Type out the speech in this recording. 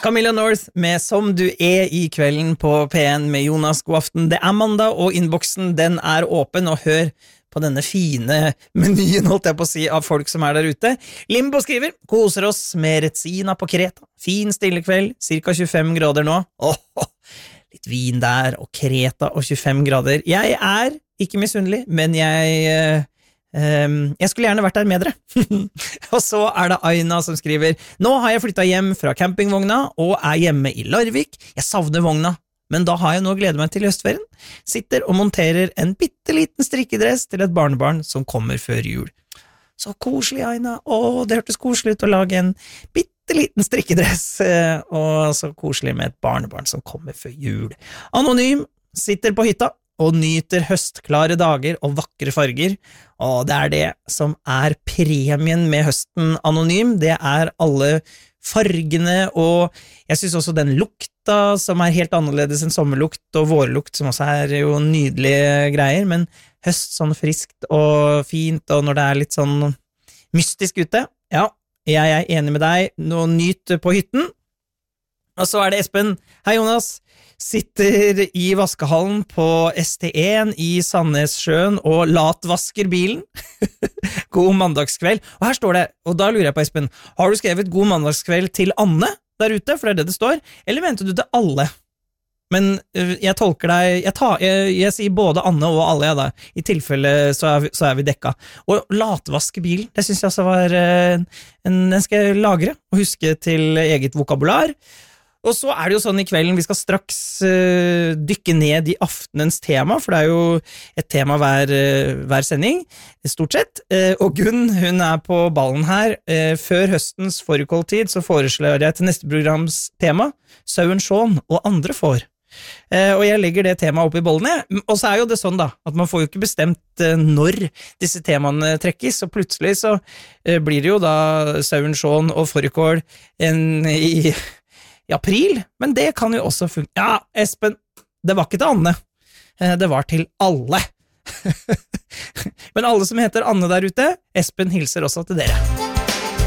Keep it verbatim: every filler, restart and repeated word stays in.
Camilla North med Som du er I kvelden på P en med Jonas. God aften, det er mandag, og innboksen den er åpen, og hør på denne fine menyen, holdt jeg på å si, av folk som er der ute. Limbo skriver, koser oss med Retsina på Kreta. Fin stille kveld, cirka tjuefem grader nå. Åh, litt vin der, og Kreta og tjuefem grader. Jeg er ikke misunnelig, men jeg... Um, jeg skulle gjerne vært der med dere. Og så er det Aina som skriver, nå har jeg flyttet hjem fra campingvogna og er hjemme I Larvik. Jeg savner vogna, men da har jeg nå gledet meg til høstferien. Sitter og monterer en bitteliten strikkedress til et barnebarn som kommer før jul. Så koselig, Aina. Åh, det hørtes koselig ut å lage en bitteliten strikkedress, og så koselig med et barnebarn som kommer før jul. Anonym sitter på hytta og nyter høstklare dager og vakre farger, og det er det som er premien med høsten Anonym, det er alle fargene, og jeg synes også den lukta som er helt annerledes enn sommerlukt og vårlukt, som også er jo nydelige greier, men høst sånn friskt og fint, og når det er litt sånn mystisk ute, ja, jeg er enig med deg, nå nyt på hytten. Og så er det Espen, hei Jonas, sitter I vaskehallen på S T en I Sandnessjøen og latvasker bilen. God mandagskveld. Og her står det, og da lurer jeg på Espen, har du skrevet god mandagskveld til Anne der ute, for det er det det står, eller mente du til alle? Men jeg tolker deg, jeg, tar, jeg, jeg sier både Anne og alle, ja da. I tilfelle så er, vi, så er vi dekka. Og latvaske bilen, det synes jeg også var en, den skal jeg lagre og huske til eget vokabular. Og så er det jo sånn I kvelden, vi skal straks uh, dykke ned I aftenens tema, for det er jo et tema hver, uh, hver sending, stort sett. Uh, og Gunn, hun er på ballen her. Uh, før høstens fårikåltid så foreslår jeg til neste programs tema, Sauen Sjån og andre får. Uh, og jeg legger det temaet opp I bollene, og så er jo det sånn da, at man får jo ikke bestemt uh, når disse temaene trekkes, og plutselig så uh, blir det jo da Sauen Sjån og fårikål en I... I april, men det kan jo også funke. Ja, Espen, det var ikke til Anne. Det var til alle. Men alle som heter Anne der ute, Espen hilser også til dere.